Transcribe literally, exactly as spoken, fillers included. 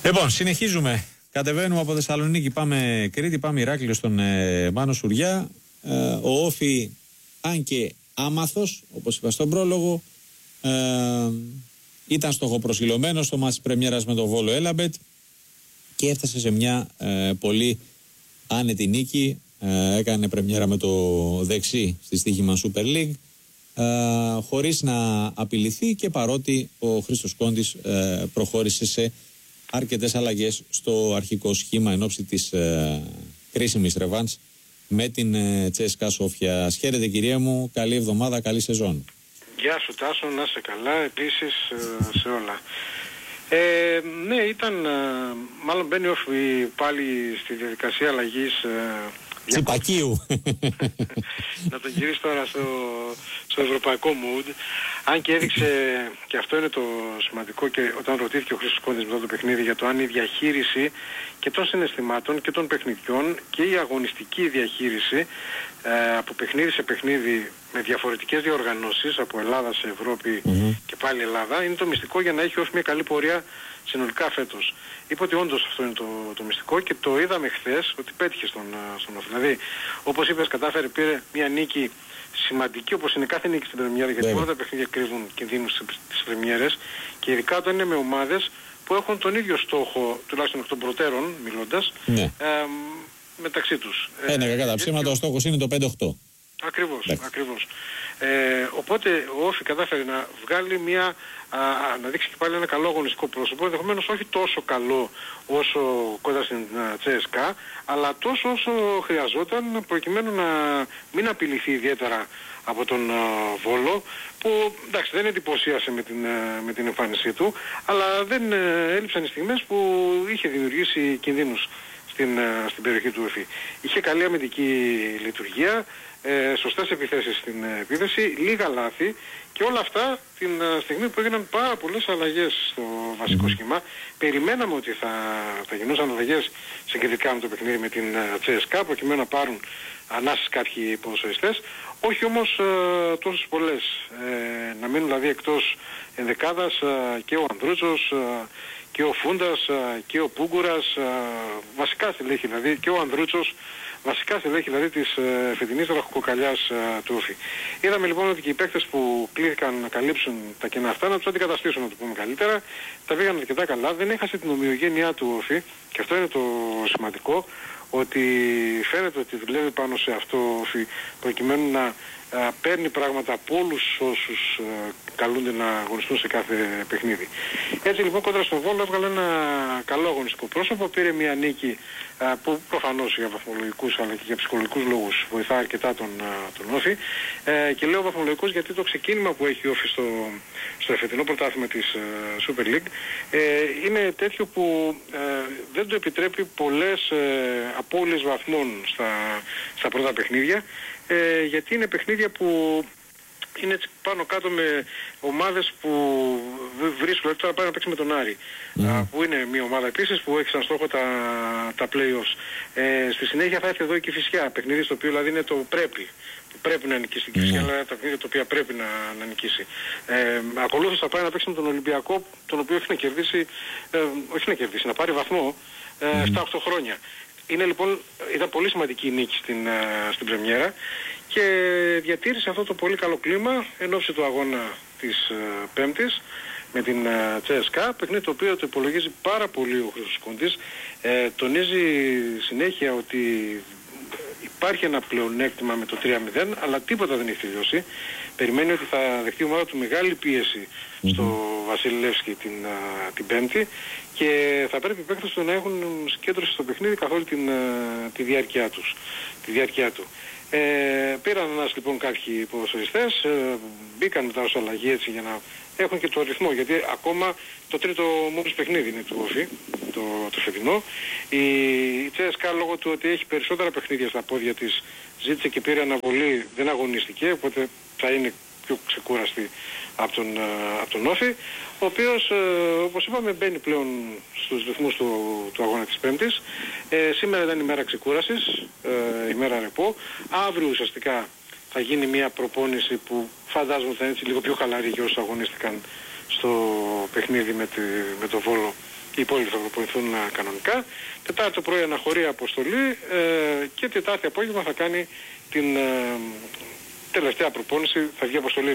Λοιπόν, συνεχίζουμε. Κατεβαίνουμε από Θεσσαλονίκη, πάμε Κρήτη, πάμε Ηράκλειο στον ε, Μάνο Σουριά. Ε, ο Όφη, αν και άμαθος, όπως είπα στον πρόλογο, ε, ήταν στοχοπροσιλωμένος στο μάτς πρεμιέρας με τον Βόλο Έλαμπετ και έφτασε σε μια ε, πολύ άνετη νίκη. Ε, έκανε πρεμιέρα με το δεξί στη στοίχημα Super League, ε, χωρίς να απειληθεί και παρότι ο Χρήστος Κόντης ε, προχώρησε σε αρκετές αλλαγές στο αρχικό σχήμα εν ώψη της ε, κρίσιμης ρεβάνς με την ε, Τσέσκα Σόφια. Χαίρετε κυρία μου, καλή εβδομάδα, καλή σεζόν. Γεια σου Τάσο, να είσαι καλά, επίσης ε, σε όλα. Ε, ναι, ήταν, ε, μάλλον μπαίνει ο Όφη πάλι στη διαδικασία αλλαγής ε, Τσιπακίου. Να τον γυρίσει τώρα στο, στο ευρωπαϊκό mood. Αν και έδειξε, και αυτό είναι το σημαντικό, και όταν ρωτήθηκε ο Χρήστος Κόντης μετά το παιχνίδι για το αν η διαχείριση και των συναισθημάτων και των παιχνιδιών και η αγωνιστική διαχείριση ε, από παιχνίδι σε παιχνίδι με διαφορετικές διοργανώσεις από Ελλάδα σε Ευρώπη mm-hmm. και πάλι Ελλάδα είναι το μυστικό για να έχει ως μια καλή πορεία συνολικά φέτος. Είπε ότι όντως αυτό είναι το, το μυστικό και το είδαμε χθες ότι πέτυχε στον, στον Όφη. Δηλαδή, όπως είπες, κατάφερε, πήρε μια νίκη σημαντική, όπως είναι κάθε νίκη στην πρεμιέρα, γιατί όλα τα παιχνίδια κρύβουν κινδύνους στις πρεμιέρες και ειδικά όταν είναι με ομάδες που έχουν τον ίδιο στόχο, τουλάχιστον εκ των προτέρων μιλώντας, ναι. ε, μεταξύ τους. Ε, ναι, κατά ψέματα ο στόχος είναι το πέντε οκτώ. Ακριβώς, ναι. ακριβώς. Ε, οπότε ο Όφη κατάφερε να βγάλει μια, α, να δείξει και πάλι ένα καλό αγωνιστικό πρόσωπο, ενδεχομένως όχι τόσο καλό όσο κοντά στην Τσέσκα, αλλά τόσο όσο χρειαζόταν προκειμένου να μην απειληθεί ιδιαίτερα από τον uh, Βόλο, που εντάξει δεν εντυπωσίασε με την, uh, με την εμφάνισή του, αλλά δεν uh, έλειψαν οι στιγμές που είχε δημιουργήσει κινδύνους στην, uh, στην περιοχή του Όφη. Είχε καλή αμυντική λειτουργία, ε, σωστές επιθέσεις στην ε, επίθεση, λίγα λάθη και όλα αυτά την ε, στιγμή που έγιναν πάρα πολλές αλλαγές στο βασικό mm-hmm. σχήμα. Περιμέναμε ότι θα, θα γινούσαν αλλαγές συγκεκριτικά με το παιχνίδι με την ε, Τσέσκα προκειμένου να πάρουν ανάσεις κάποιοι ποδοσφαιριστές, όχι όμως ε, τόσες πολλές. Ε, να μείνουν δηλαδή εκτός ενδεκάδας ε, και ο Ανδρούτσος ε, και ο Φούντας ε, και ο Πούγκουρας, ε, βασικά στελέχη δηλαδή, και ο Ανδρούτσος, βασικά στελέχη δηλαδή της ε, φετινής ραχοκοκαλιάς ε, του Όφη. Είδαμε λοιπόν ότι και οι παίκτες που κλήθηκαν να καλύψουν τα κενά αυτά, να τους αντικαταστήσουν, να το πούμε καλύτερα, τα πήγαν αρκετά καλά, δεν έχασε την ομοιογένειά του Όφη και αυτό είναι το σημαντικό, ότι φαίνεται ότι δουλεύει πάνω σε αυτό Όφη προκειμένου να α, παίρνει πράγματα από όλους όσους α, καλούνται να αγωνιστούν σε κάθε παιχνίδι. Έτσι λοιπόν κόντρα στον Βόλο έβγαλε ένα καλό αγωνιστικό πρόσωπο, πήρε μια νίκη α, που προφανώς για βαθμολογικούς αλλά και για ψυχολογικούς λόγους βοηθά αρκετά τον, α, τον Όφη, ε, και λέω βαθμολογικούς γιατί το ξεκίνημα που έχει ο Όφη στο, στο εφετινό πρωτάθλημα της uh, Super League ε, είναι τέτοιο που ε, δεν του επιτρέπει πολλές ε, απώλειες βαθμών στα, στα πρώτα παιχνίδια, ε, γιατί είναι παιχνίδια που είναι έτσι πάνω κάτω με ομάδες που βρίσκουν, δηλαδή τώρα πάει να παίξει με τον Άρη, mm. α, που είναι μια ομάδα επίσης που έχει σαν στόχο τα, τα play-offs. Ε, στη συνέχεια θα έρθει εδώ η Κηφισιά, παιχνίδι στο οποίο δηλαδή είναι το πρέπει. Πρέπει να νικήσει την Κηφισιά, mm. αλλά τα παιχνίδια τα οποία πρέπει να, να νικήσει. Ε, ακολούθως θα πάει να παίξει με τον Ολυμπιακό, τον οποίο έχει να κερδίσει, ε, όχι να κερδίσει, να πάρει βαθμό ε, mm. επτά οκτώ χρόνια. Είναι λοιπόν, ήταν πολύ σημαντική η νίκη στην, uh, στην πρεμιέρα και διατήρησε αυτό το πολύ καλό κλίμα εν ώψη του αγώνα της uh, Πέμπτης με την uh, Τσέσκα, παιχνίδι το οποίο το υπολογίζει πάρα πολύ ο Χρήστος Κόντης, ε, τονίζει συνέχεια ότι υπάρχει ένα πλεονέκτημα με το τρία μηδέν, αλλά τίποτα δεν έχει τελειώσει. Περιμένει ότι θα δεχτεί η ομάδα του μεγάλη πίεση mm-hmm. στο Βασίλη Λεύσκη την, uh, την Πέμπτη και θα πρέπει οι παίκτες του να έχουν συγκέντρωση στο παιχνίδι καθ' όλη την, uh, τη διάρκεια τους, τη διάρκεια του. Ε, πήραν ένας λοιπόν κάποιοι ποδοσφαιριστές, ε, μπήκαν μετά ως αλλαγή έτσι για να έχουν και το ρυθμό, γιατί ακόμα το τρίτο μόλις παιχνίδι είναι του Όφη, το, το φετινό. Η, η Τσέσκα λόγω του ότι έχει περισσότερα παιχνίδια στα πόδια της ζήτησε και πήρε αναβολή, δεν αγωνίστηκε, οπότε θα είναι πιο ξεκούραστη από τον, από τον Όφη, ο οποίος ε, όπως είπαμε μπαίνει πλέον στους ρυθμούς του, του αγώνα της Πέμπτης. Ε, σήμερα ήταν η μέρα ξεκούρασης, ε, η μέρα ρεπό. Αύριο ουσιαστικά θα γίνει μια προπόνηση που φαντάζομαι θα είναι έτσι λίγο πιο χαλαρή για όσους αγωνίστηκαν στο παιχνίδι με, τη, με το Βόλο οι υπόλοιποι θα προπονηθούν κανονικά. Τετάρτη το πρωί αναχωρεί αποστολή ε, και Τετάρτη απόγευμα θα κάνει την ε, τελευταία προπόνηση, θα βγει αποστολή